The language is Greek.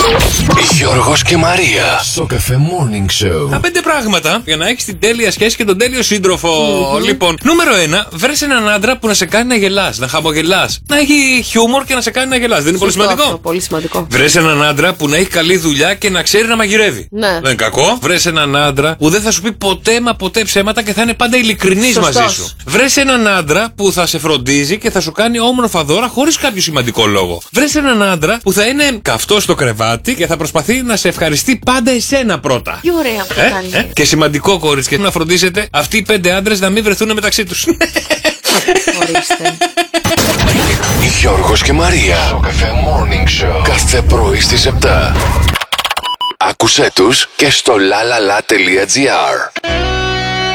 Γιώργος και Μαρία στο Cafe Morning Show. Τα 5 πράγματα για να έχεις την τέλεια σχέση και τον τέλειο σύντροφο. Λοιπόν, νούμερο 1. Βρες έναν άντρα που να σε κάνει να γελάς, να χαμογελάς, να έχει χιούμορ και να σε κάνει να γελάς. Δεν είναι πολύ σημαντικό? Αυτό, πολύ σημαντικό. Βρες έναν άντρα που να έχει καλή δουλειά και να ξέρει να μαγειρεύει. Ναι. Δεν είναι κακό. Βρες έναν άντρα που δεν θα σου πει ποτέ μα ποτέ ψέματα και θα είναι πάντα ειλικρινής μαζί σου. Βρες έναν άντρα που θα σε φροντίζει και θα σου κάνει όμορφα δώρα χωρίς κάποιο σημαντικό λόγο. Βρες έναν άντρα που θα είναι καυτός στο κρεβάτι και θα προσπαθεί να σε ευχαριστεί πάντα εσένα πρώτα. Τι ωραία που κάνει. Και σημαντικό, κορίτσια, να φροντίσετε αυτοί οι 5 άντρες να μην βρεθούν μεταξύ τους. Ορίστε. Γιώργος και Μαρία στο Cafe Morning Show. Κάθε πρωί στις 7. Άκουσέ τους και στο lalala.gr.